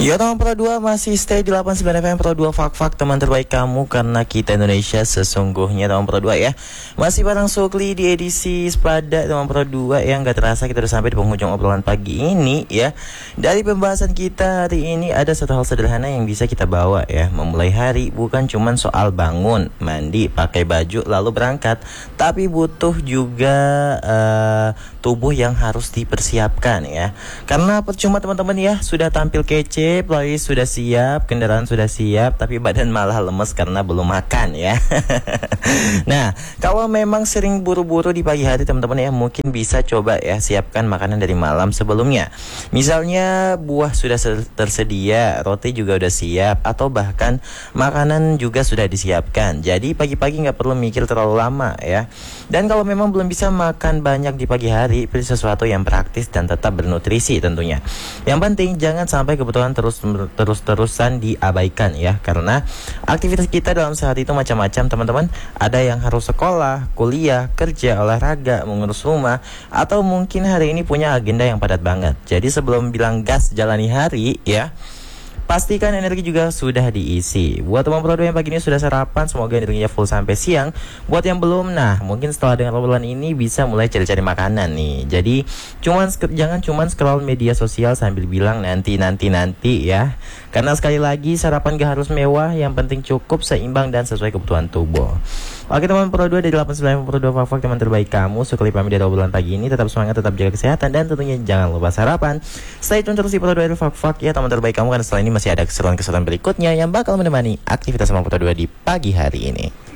Ya teman Pro 2 masih stay di 89 FM Pro 2 Fak-Fak, teman terbaik kamu karena kita Indonesia sesungguhnya teman Pro 2 ya. Masih bareng Sukli di edisi Sepada teman Pro 2 yang gak terasa kita udah sampai di penghujung obrolan pagi ini ya. Dari pembahasan kita hari ini ada satu hal sederhana yang bisa kita bawa ya. Memulai hari bukan cuman soal bangun, mandi, pakai baju lalu berangkat, tapi butuh juga tubuh yang harus dipersiapkan ya. Karena percuma teman-teman ya sudah tampil kece, playlist sudah siap, kendaraan sudah siap, tapi badan malah lemes karena belum makan ya. Nah, kalau memang sering buru-buru di pagi hari teman-teman ya, mungkin bisa coba ya siapkan makanan dari malam sebelumnya. Misalnya buah sudah tersedia, roti juga udah siap, atau bahkan makanan juga sudah disiapkan. Jadi pagi-pagi nggak perlu mikir terlalu lama ya. Dan kalau memang belum bisa makan banyak di pagi hari, pilih sesuatu yang praktis dan tetap bernutrisi tentunya. Yang penting jangan sampai kebutuhan terus-terusan diabaikan ya, karena aktivitas kita dalam sehari itu macam-macam teman-teman. Ada yang harus sekolah, kuliah, kerja, olahraga, mengurus rumah, atau mungkin hari ini punya agenda yang padat banget. Jadi sebelum bilang gas jalani hari ya, pastikan energi juga sudah diisi. Buat teman Pro 2 yang pagi ini sudah sarapan, semoga energinya full sampai siang. Buat yang belum, nah mungkin setelah dengar obrolan ini bisa mulai cari-cari makanan nih. Jadi jangan cuman scroll media sosial sambil bilang nanti ya. Karena sekali lagi sarapan gak harus mewah, yang penting cukup, seimbang dan sesuai kebutuhan tubuh. Oke teman Pro 2 dari 89 Pro 2 Fak-Fak, teman terbaik kamu. Sukli pamit dari obrolan pagi ini. Tetap semangat, tetap jaga kesehatan, dan tentunya jangan lupa sarapan. Stay tune terus di Pro 2 dari Fak-Fak ya teman terbaik kamu, karena setelah ini masih ada keseruan-keseruan berikutnya yang bakal menemani aktivitas teman Pro 2 di pagi hari ini.